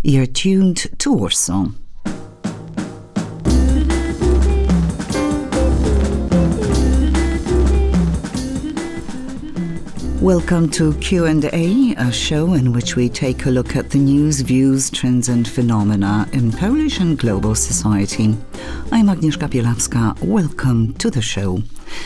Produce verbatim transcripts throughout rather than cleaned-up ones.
You're tuned to Warsaw. Welcome to Q and A, a show in which we take a look at the news, views, trends and phenomena in Polish and global society. I'm Agnieszka Bielawska. Welcome to the show.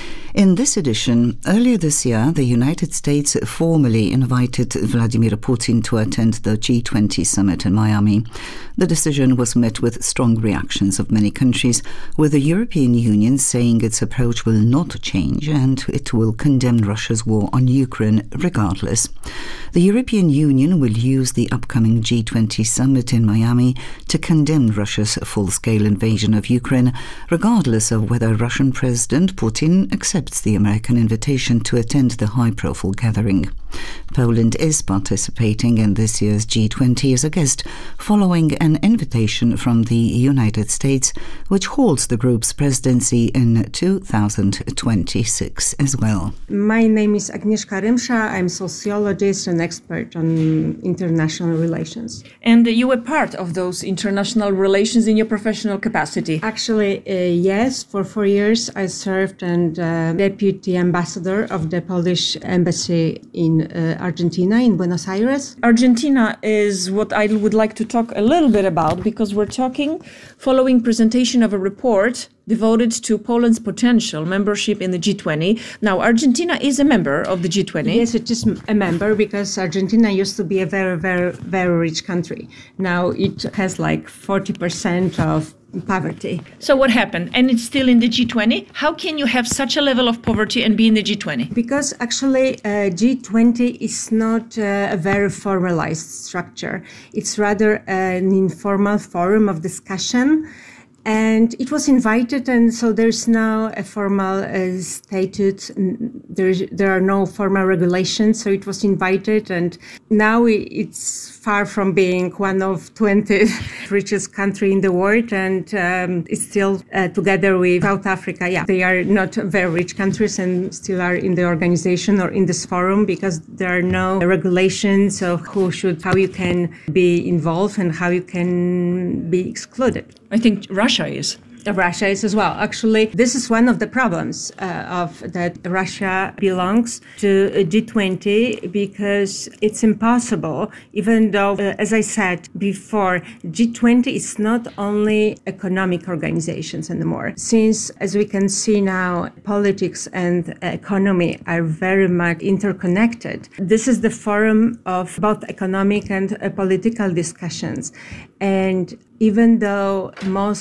In this edition, earlier this year, the United States formally invited Vladimir Putin to attend the G twenty summit in Miami. The decision was met with strong reactions of many countries, with the European Union saying its approach will not change and it will condemn Russia's war on Ukraine regardless. The European Union will use the upcoming G twenty summit in Miami to condemn Russia's full-scale invasion of Ukraine, regardless of whether Russian President Putin accepts the American invitation to attend the high-profile gathering. Poland is participating in this year's G twenty as a guest, following an invitation from the United States, which holds the group's presidency in two thousand twenty-six as well. My name is Agnieszka Rymsza. I'm a sociologist and expert on international relations. And you were part of those international relations in your professional capacity? Actually, uh, yes. For four years, I served as uh, deputy ambassador of the Polish embassy in uh, Argentina, in Buenos Aires. Argentina is what I would like to talk a little bit about, because we're talking following presentation of a report devoted to Poland's potential membership in the G twenty. Now, Argentina is a member of the G twenty. Yes, it is a member because Argentina used to be a very, very, very rich country. Now it has like forty percent of poverty. So what happened? And it's still in the G twenty? How can you have such a level of poverty and be in the G twenty? Because actually uh, G twenty is not uh, a very formalized structure. It's rather an informal forum of discussion. And it was invited, and so there's now a formal uh, statute. There, there are no formal regulations, so it was invited, and now it's far from being one of twenty richest country in the world, and um, it's still uh, together with South Africa. Yeah, they are not very rich countries and still are in the organization or in this forum because there are no regulations of who should, how you can be involved and how you can be excluded. I think Russia is. Russia is as well. Actually, this is one of the problems uh, of that Russia belongs to G twenty because it's impossible, even though, uh, as I said before, G twenty is not only economic organizations anymore. Since, as we can see now, politics and economy are very much interconnected. This is the forum of both economic and uh, political discussions. And even though most